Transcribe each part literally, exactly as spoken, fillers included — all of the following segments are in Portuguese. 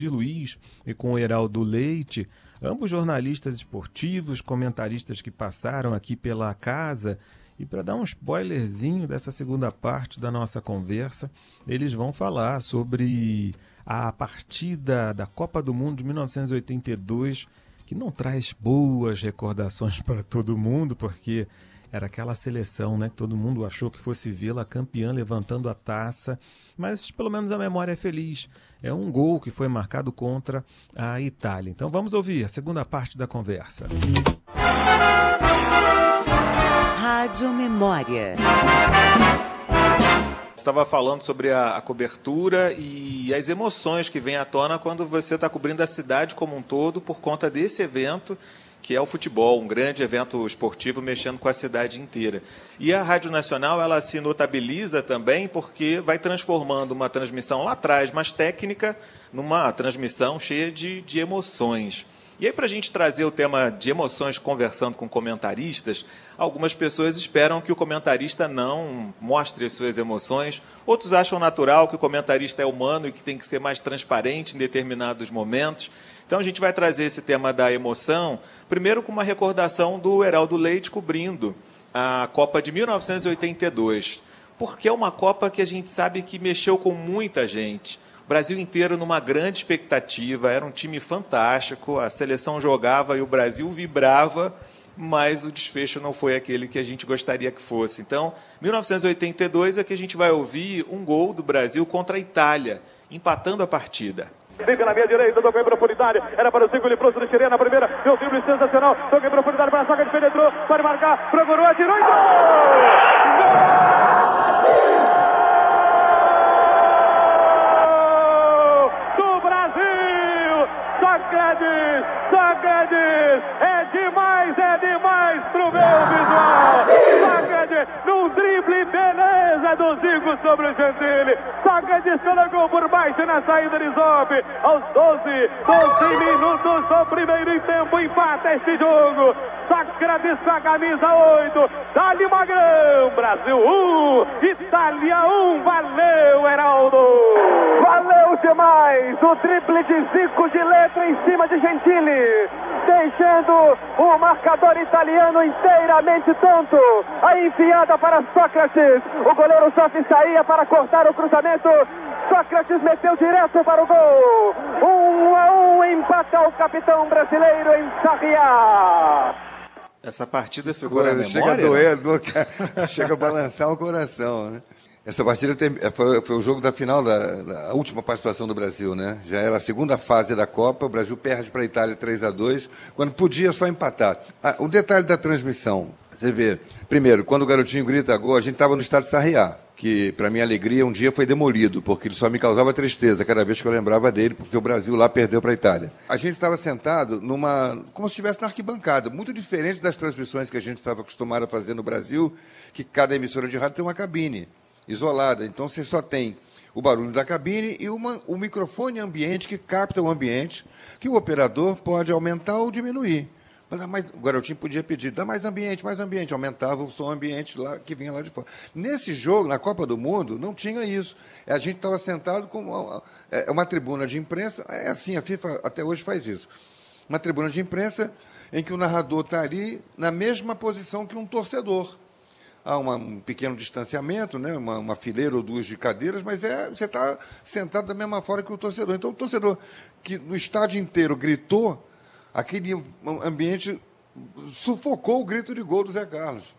de Luiz e com o Heraldo Leite, ambos jornalistas esportivos, comentaristas que passaram aqui pela casa. E para dar um spoilerzinho dessa segunda parte da nossa conversa, eles vão falar sobre a partida da Copa do Mundo de mil novecentos e oitenta e dois, que não traz boas recordações para todo mundo, porque era aquela seleção, né, que todo mundo achou que fosse vê-la campeã levantando a taça, mas pelo menos a memória é feliz. É um gol que foi marcado contra a Itália. Então vamos ouvir a segunda parte da conversa. Rádio Memória. Estava falando sobre a, a cobertura e as emoções que vêm à tona quando você está cobrindo a cidade como um todo por conta desse evento, que é o futebol, um grande evento esportivo mexendo com a cidade inteira. E a Rádio Nacional, ela se notabiliza também porque vai transformando uma transmissão lá atrás, mais técnica, numa transmissão cheia de, de emoções. E aí, para a gente trazer o tema de emoções conversando com comentaristas, algumas pessoas esperam que o comentarista não mostre as suas emoções, outros acham natural que o comentarista é humano e que tem que ser mais transparente em determinados momentos. Então, a gente vai trazer esse tema da emoção, primeiro com uma recordação do Heraldo Leite cobrindo a Copa de mil novecentos e oitenta e dois, porque é uma Copa que a gente sabe que mexeu com muita gente. O Brasil inteiro numa grande expectativa, era um time fantástico, a seleção jogava e o Brasil vibrava, mas o desfecho não foi aquele que a gente gostaria que fosse. Então, mil novecentos e oitenta e dois é que a gente vai ouvir um gol do Brasil contra a Itália, empatando a partida. Vem pela meia direita, tocou em profundidade, era para o Zico, ele trouxe o Xerê na primeira, deu drible sensacional, tocou em profundidade para a Sócrates, penetrou, pode marcar, procurou, atirou e gol! Gol do Brasil! Sócrates, Sócrates, é demais, é demais pro meu visual! Sócrates, num drible, beleza do Zico sobre o Gentili. Sócrates colocou por baixo na saída de Zop. Aos doze, doze minutos do primeiro tempo, empata este jogo. Sócrates com a camisa oito. Dá-lhe Magrão. Brasil um, Itália um. Valeu, Heraldo. Valeu demais. O triple de Zico de letra em cima de Gentili, deixando o marcador italiano inteiramente tonto. A enfiada para Sócrates. O goleiro só se saía para cortar o cruzamento. Sócrates meteu direto para o gol. Um a um, empata o capitão brasileiro em Sarriá. Essa partida ficou na memória? Chega a doer, né? Chega a balançar o coração, né? Essa partida tem, foi, foi o jogo da final, da, da última participação do Brasil, né? Já era a segunda fase da Copa, o Brasil perde para a Itália três a dois, quando podia só empatar. Ah, o detalhe da transmissão, você vê, primeiro, quando o garotinho grita gol, a gente estava no estádio Sarriá, que, para minha alegria, um dia foi demolido, porque ele só me causava tristeza cada vez que eu lembrava dele, porque o Brasil lá perdeu para a Itália. A gente estava sentado numa, como se estivesse na arquibancada, muito diferente das transmissões que a gente estava acostumado a fazer no Brasil, que cada emissora de rádio tem uma cabine isolada. Então, você só tem o barulho da cabine e uma, o microfone ambiente que capta o ambiente, que o operador pode aumentar ou diminuir. Mas, mas o garotinho podia pedir, dá mais ambiente, mais ambiente. Aumentava o som ambiente lá, que vinha lá de fora. Nesse jogo, na Copa do Mundo, não tinha isso. A gente estava sentado com uma, uma tribuna de imprensa. É assim, a FIFA até hoje faz isso. Uma tribuna de imprensa em que o narrador está ali na mesma posição que um torcedor. Há uma, um pequeno distanciamento, né? uma, uma fileira ou duas de cadeiras, mas é, você está sentado da mesma forma que o torcedor. Então, o torcedor que no estádio inteiro gritou, aquele ambiente sufocou o grito de gol do Zé Carlos.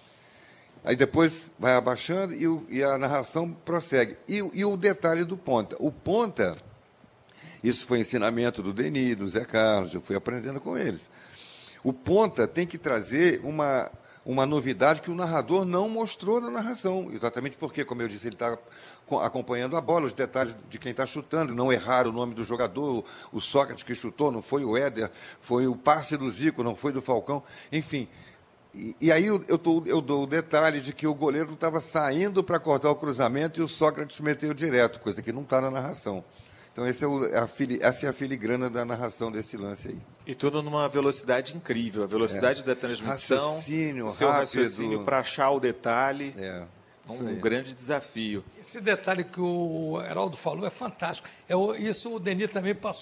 Aí depois vai abaixando e, o, e a narração prossegue. E, e o detalhe do ponta. O ponta, isso foi ensinamento do Denis, do Zé Carlos, eu fui aprendendo com eles. O ponta tem que trazer uma... uma novidade que o narrador não mostrou na narração, exatamente porque, como eu disse, ele está acompanhando a bola, os detalhes de quem está chutando, não errar o nome do jogador, o Sócrates que chutou, não foi o Éder, foi o passe do Zico, não foi do Falcão, enfim. E, e aí eu, eu, tô, eu dou o detalhe de que o goleiro estava saindo para cortar o cruzamento e o Sócrates meteu direto, coisa que não está na narração. Então, esse é o, a fili, essa é a filigrana da narração desse lance aí. E tudo numa velocidade incrível. A velocidade é. da transmissão, raciocínio, o seu rápido. raciocínio para achar o detalhe. É, um aí. grande desafio. Esse detalhe que o Heraldo falou é fantástico. É, isso o Denis também passou.